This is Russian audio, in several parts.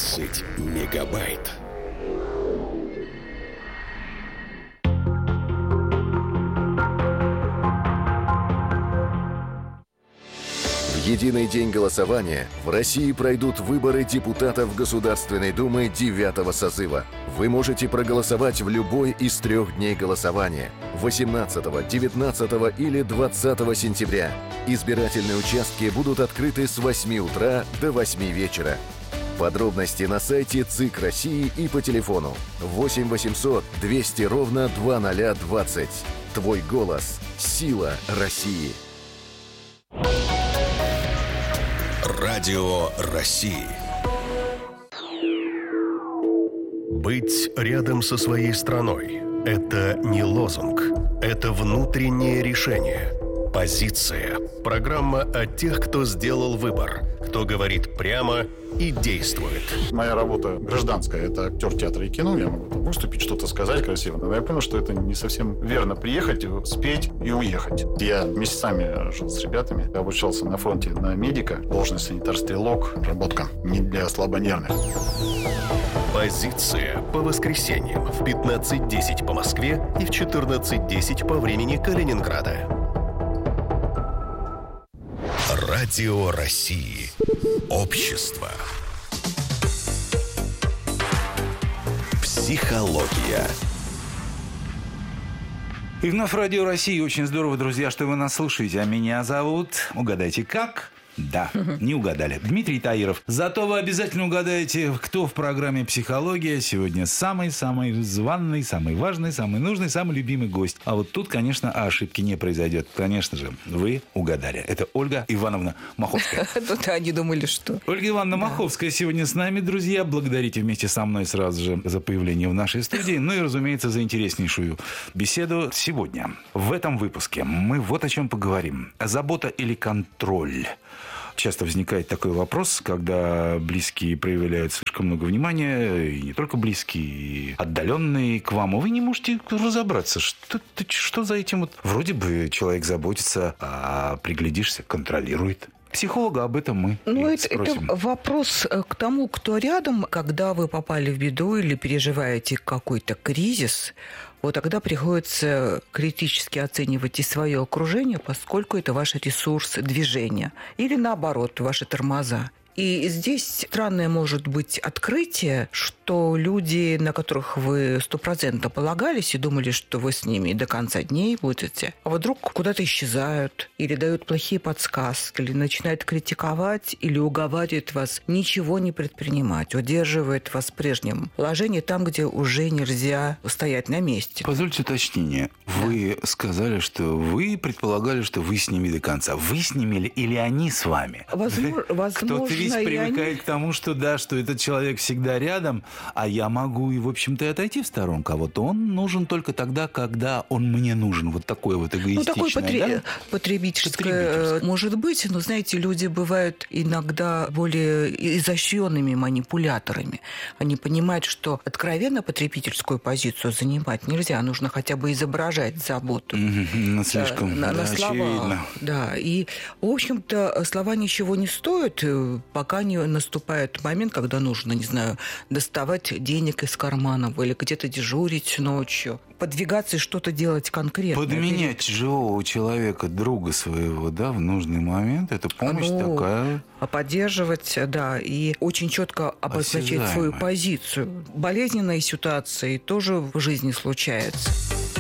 20 мегабайт. В единый день голосования в России пройдут выборы депутатов Государственной Думы 9-го созыва. Вы можете проголосовать в любой из 3 дней голосования – 18, 19 или 20 сентября. Избирательные участки будут открыты с 8 утра до 8 вечера. Подробности на сайте ЦИК России и по телефону 8 800 200 ровно 2020. Твой голос – сила России. Радио России. Быть рядом со своей страной – это не лозунг, это внутреннее решение. Позиция. Программа о тех, кто сделал выбор, кто говорит прямо и действует. Моя работа гражданская, это актер театра и кино. Я могу выступить, что-то сказать красиво. Но я понял, что это не совсем верно. Приехать, спеть и уехать. Я месяцами жил с ребятами. Я обучался на фронте на медика. Должность санитар-стрелок. Работка не для слабонервных. Позиция по воскресеньям в 15:10 по Москве и в 14:10 по времени Калининграда. Радио России. Общество. Психология. И вновь Радио России. Очень здорово, друзья, что вы нас слушаете. А меня зовут... Угадайте, как? Да, не угадали. Дмитрий Таиров. Зато вы обязательно угадаете, кто в программе «Психология» сегодня самый-самый званый, самый важный, самый нужный, самый любимый гость. А вот тут, конечно, ошибки не произойдет. Конечно же, вы угадали. Это Ольга Ивановна Маховская. Тут они думали, что... Ольга Ивановна Маховская сегодня с нами, друзья. Благодарите вместе со мной сразу же за появление в нашей студии. Ну и, разумеется, за интереснейшую беседу сегодня. В этом выпуске мы вот о чем поговорим. Забота или контроль? Часто возникает такой вопрос, когда близкие проявляют слишком много внимания, и не только близкие, и отдаленные к вам, а вы не можете разобраться, что за этим вот. Вроде бы человек заботится, а приглядишься, контролирует. Психолога об этом мы спросим. Это вопрос к тому, кто рядом, когда вы попали в беду или переживаете какой-то кризис. Вот тогда приходится критически оценивать и свое окружение, поскольку это ваш ресурс движения. Или наоборот, ваши тормоза. И здесь странное может быть открытие, что люди, на которых вы 100% полагались и думали, что вы с ними до конца дней будете, а вдруг куда-то исчезают, или дают плохие подсказки, или начинают критиковать, или уговаривают вас ничего не предпринимать, удерживают вас в прежнем положении там, где уже нельзя стоять на месте. Позвольте уточнение. Вы сказали, что вы предполагали, что вы с ними до конца. Вы с ними или они с вами? Возможно, кто-то ведь привыкает к тому, что да, что этот человек всегда рядом, а я могу и, в общем-то, и отойти в сторонку. А вот он нужен только тогда, когда он мне нужен. Вот такое вот эгоистичное, потребительское может быть. Но, знаете, люди бывают иногда более изощренными манипуляторами. Они понимают, что откровенно потребительскую позицию занимать нельзя. Нужно хотя бы изображать заботу. Слишком на слова. Очевидно. Да, и, в общем-то, слова ничего не стоят, пока не наступает момент, когда нужно, не знаю, доставать денег из карманов или где-то дежурить ночью, подвигаться и что-то делать конкретно. Подменять живого человека, друга своего, да, в нужный момент, это помощь такая. Поддерживать, да, и очень четко обозначать свою позицию. Болезненные ситуации тоже в жизни случаются.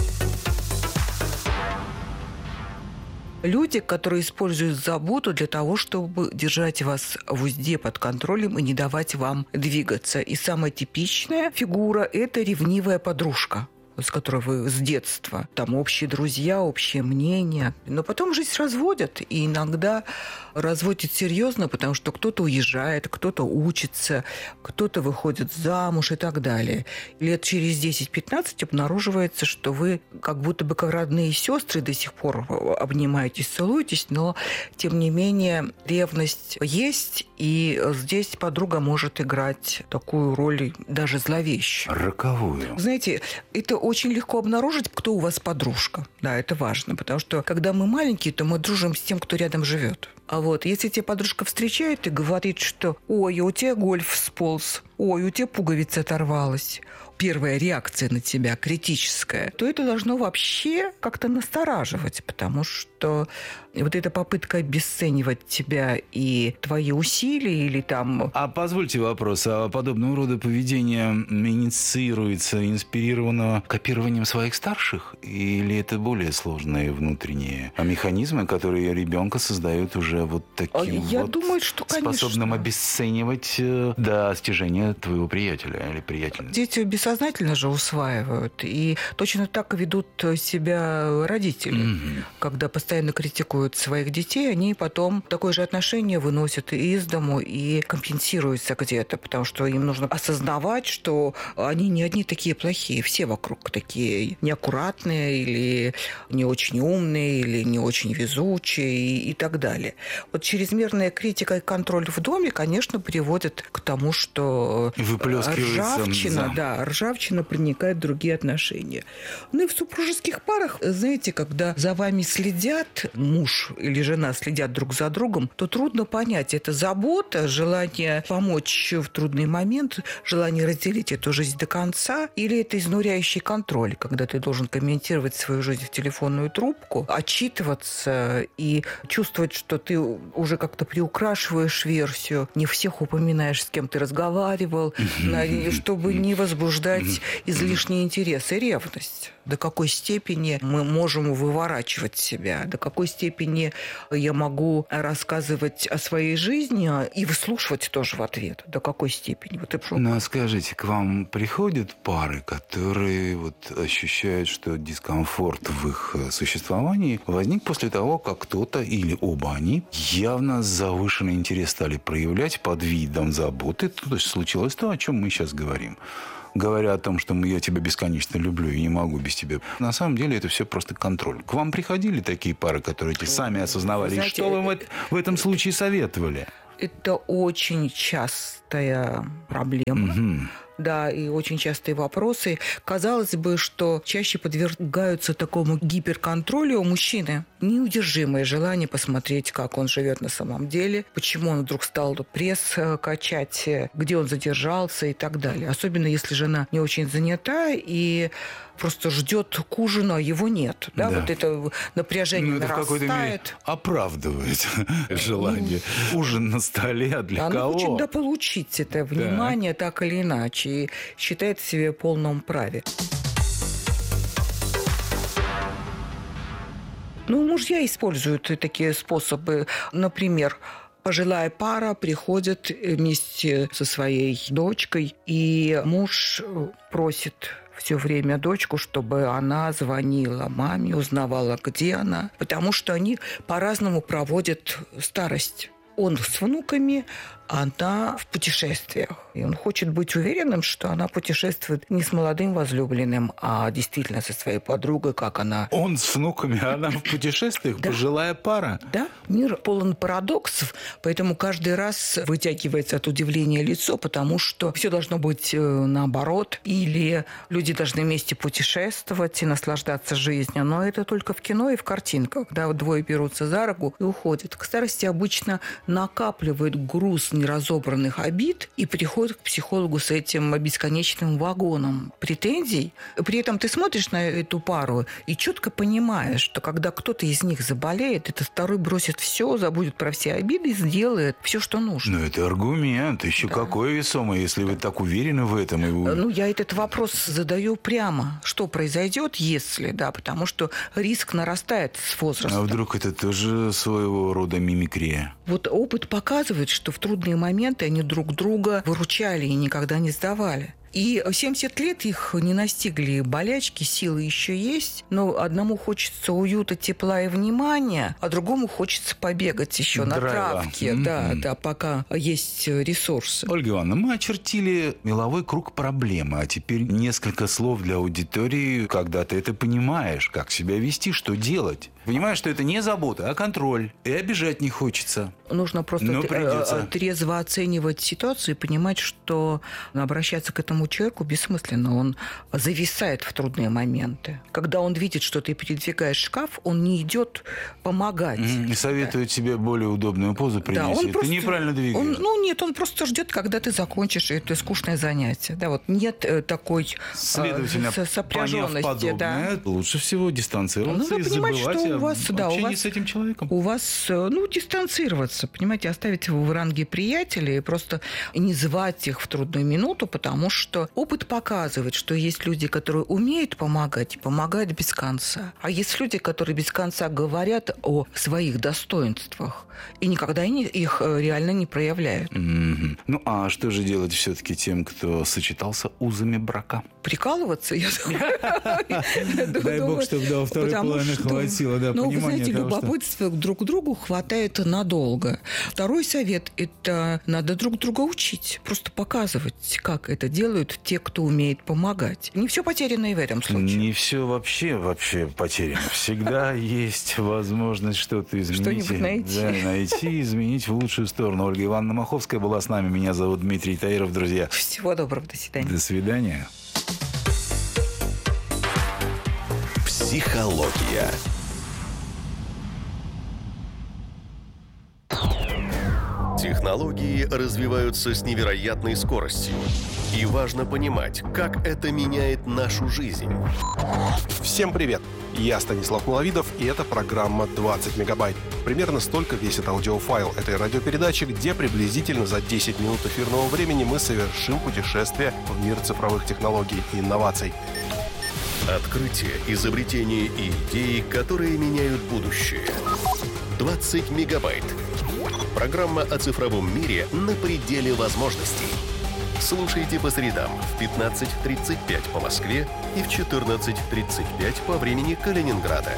Люди, которые используют заботу для того, чтобы держать вас в узде под контролем и не давать вам двигаться. И самая типичная фигура – это ревнивая подружка, с которой вы с детства. Там общие друзья, общее мнение. Но потом жизнь разводят. И иногда разводят серьезно, потому что кто-то уезжает, кто-то учится, кто-то выходит замуж и так далее. Лет через 10-15 обнаруживается, что вы как будто бы как родные сестры до сих пор обнимаетесь, целуетесь, но, тем не менее, ревность есть, и здесь подруга может играть такую роль даже зловещую. Роковую. Знаете, это очень легко обнаружить, кто у вас подружка. Да, это важно, потому что когда мы маленькие, то мы дружим с тем, кто рядом живет. А вот если тебя подружка встречает и говорит, что «Ой, у тебя гольф сполз», «Ой, у тебя пуговица оторвалась», первая реакция на тебя критическая, то это должно вообще как-то настораживать, потому что вот эта попытка обесценивать тебя и твои усилия или там... А позвольте вопрос, а подобного рода поведение инициируется, инспирировано копированием своих старших? Или это более сложные внутренние механизмы, которые ребенка создают уже вот таким Я думаю, что, конечно, способным обесценивать достижения твоего приятеля или приятельницы? Дети бессознательно же усваивают. И точно так ведут себя родители. Когда постоянно критикуют своих детей, они потом такое же отношение выносят из дому и компенсируются где-то, потому что им нужно осознавать, что они не одни такие плохие, все вокруг такие неаккуратные или не очень умные, или не очень везучие и так далее. Вот чрезмерная критика и контроль в доме, конечно, приводит к тому, что ржавчина проникает в другие отношения. Ну и в супружеских парах, знаете, когда за вами следят, муж или жена следят друг за другом, то трудно понять, это забота, желание помочь в трудный момент, желание разделить эту жизнь до конца, или это изнуряющий контроль, когда ты должен комментировать свою жизнь в телефонную трубку, отчитываться и чувствовать, что ты уже как-то приукрашиваешь версию, не всех упоминаешь, с кем ты разговаривал, чтобы не возбуждать излишний интерес и ревность. До какой степени мы можем выворачивать себя, до какой степени я могу рассказывать о своей жизни и выслушивать тоже в ответ, до какой степени. Вот это... Ну, а скажите, к вам приходят пары, которые вот ощущают, что дискомфорт в их существовании возник после того, как кто-то или оба они явно завышенный интерес стали проявлять под видом заботы, то есть случилось то, о чем мы сейчас говорим. Говоря о том, что я тебя бесконечно люблю и не могу без тебя. На самом деле это все просто контроль. К вам приходили такие пары, которые сами осознавали, знаете, что вы в этом случае советовали? Это очень частая проблема. Да, и очень частые вопросы. Казалось бы, что чаще подвергаются такому гиперконтролю мужчины. Неудержимое желание посмотреть, как он живет на самом деле, почему он вдруг стал пресс качать, где он задержался и так далее. Особенно если жена не очень занята и просто ждет к ужину, а его нет. Да? Вот это напряжение нарастает. Это в какой-то мере оправдывает желание. Ужин на столе, а для кого? Она хочет дополучить это внимание так или иначе и считает себя в полном праве. Ну, мужья используют такие способы. Например, пожилая пара приходит вместе со своей дочкой, и муж просит все время дочку, чтобы она звонила маме, узнавала, где она, потому что они по-разному проводят старость. Он с внуками, она в путешествиях. И он хочет быть уверенным, что она путешествует не с молодым возлюбленным, а действительно со своей подругой, как она... Он с внуками, а она в путешествиях? Пожилая пара? Да. Мир полон парадоксов, поэтому каждый раз вытягивается от удивления лицо, потому что все должно быть наоборот. Или люди должны вместе путешествовать и наслаждаться жизнью. Но это только в кино и в картинках. Да, двое берутся за руку и уходят. К старости обычно накапливают груз неразобранных обид и приходят к психологу с этим бесконечным вагоном претензий. При этом ты смотришь на эту пару и четко понимаешь, что когда кто-то из них заболеет, этот второй бросит все, забудет про все обиды и сделает все, что нужно. Ну, это аргумент. Еще какой весомый, если вы так уверены в этом. Ну, я этот вопрос задаю прямо. Что произойдет, если, да, потому что риск нарастает с возрастом. А вдруг это тоже своего рода мимикрия? Вот опыт показывает, что в трудные моменты они друг друга выручали и никогда не сдавали. И 70 лет их не настигли болячки, силы еще есть, но одному хочется уюта, тепла и внимания, а другому хочется побегать еще на травке, да, пока есть ресурсы. Ольга Ивановна, мы очертили меловой круг проблемы, а теперь несколько слов для аудитории, когда ты это понимаешь, как себя вести, что делать. Понимаешь, что это не забота, а контроль, и обижать не хочется. Нужно просто трезво оценивать ситуацию и понимать, что обращаться к этому человеку бессмысленно. Он зависает в трудные моменты. Когда он видит, что ты передвигаешь шкаф, он не идет помогать. И советует себе более удобную позу принять. Ты неправильно двигаешь. Он просто ждет, когда ты закончишь это скучное занятие. Да, вот нет такой следовательно, сопряженности. Подобное, лучше всего дистанцироваться и забывать общение с этим человеком. У вас, дистанцироваться, понимаете, оставить его в ранге приятелей и просто не звать их в трудную минуту, потому что опыт показывает, что есть люди, которые умеют помогать, и помогают без конца. А есть люди, которые без конца говорят о своих достоинствах и никогда их реально не проявляют. Mm-hmm. Ну, а что же делать все-таки тем, кто сочетался узами брака? Прикалываться? Дай бог, чтобы до второй половины хватило понимания. Вы знаете, любопытство друг к другу хватает надолго. Второй совет – это надо друг друга учить. Просто показывать, как это делают те, кто умеет помогать. Не все потеряно и в этом случае. Не все вообще потеряно. Всегда есть возможность что-то изменить. Что-нибудь найти. Найти, изменить в лучшую сторону. Ольга Ивановна Маховская была с нами. Меня зовут Дмитрий Таиров, друзья. Всего доброго. До свидания. До свидания. Психология. Технологии развиваются с невероятной скоростью. И важно понимать, как это меняет нашу жизнь. Всем привет! Я Станислав Маловидов, и это программа «20 мегабайт». Примерно столько весит аудиофайл этой радиопередачи, где приблизительно за 10 минут эфирного времени мы совершим путешествие в мир цифровых технологий и инноваций. Открытия, изобретения и идеи, которые меняют будущее. 20 мегабайт. Программа о цифровом мире на пределе возможностей. Слушайте по средам в 15:35 по Москве и в 14:35 по времени Калининграда.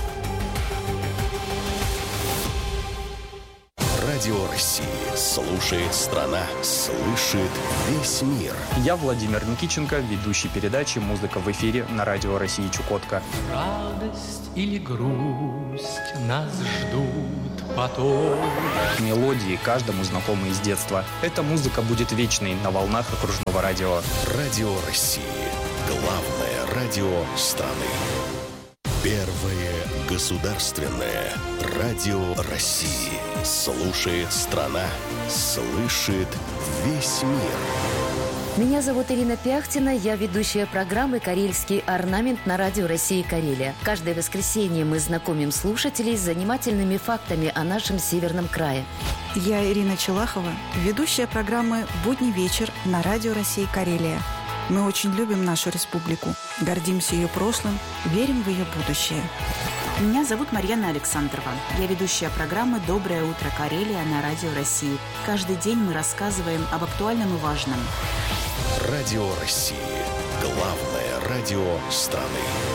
Радио России. Слушает страна. Слышит весь мир. Я Владимир Никитченко, ведущий передачи «Музыка в эфире» на Радио России Чукотка. Радость или грусть нас ждут потом. Мелодии каждому знакомы из детства. Эта музыка будет вечной на волнах окружного радио. Радио России. Главное радио страны. Первое государственное радио России. Слушает страна. Слышит весь мир. Меня зовут Ирина Пяхтина, я ведущая программы «Карельский орнамент» на Радио России Карелия. Каждое воскресенье мы знакомим слушателей с занимательными фактами о нашем северном крае. Я Ирина Челахова, ведущая программы «Будний вечер» на Радио России Карелия. Мы очень любим нашу республику, гордимся ее прошлым, верим в ее будущее. Меня зовут Марьяна Александрова. Я ведущая программы «Доброе утро, Карелия» на Радио России. Каждый день мы рассказываем об актуальном и важном. Радио России. Главное радио страны.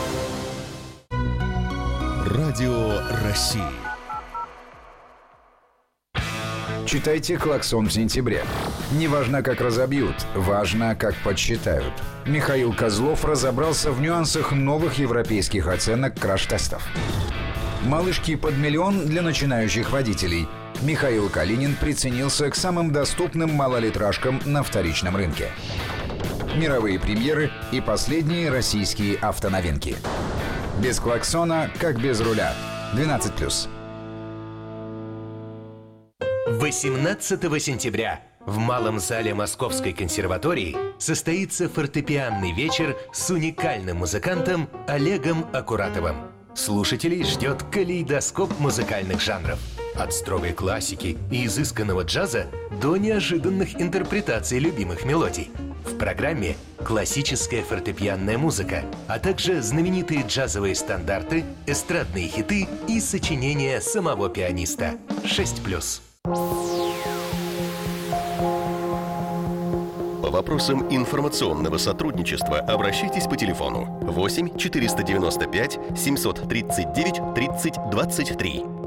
Радио России. Читайте «Клаксон» в сентябре. Не важно, как разобьют, важно, как подсчитают. Михаил Козлов разобрался в нюансах новых европейских оценок краш-тестов. «Малышки под миллион» для начинающих водителей. Михаил Калинин приценился к самым доступным малолитражкам на вторичном рынке. Мировые премьеры и последние российские автоновинки. Без клаксона, как без руля. 12+. 18 сентября в Малом зале Московской консерватории состоится фортепианный вечер с уникальным музыкантом Олегом Акуратовым. Слушателей ждет калейдоскоп музыкальных жанров. От строгой классики и изысканного джаза до неожиданных интерпретаций любимых мелодий. В программе классическая фортепианная музыка, а также знаменитые джазовые стандарты, эстрадные хиты и сочинения самого пианиста. 6+. По вопросам информационного сотрудничества обращайтесь по телефону 8 495 739 30 23.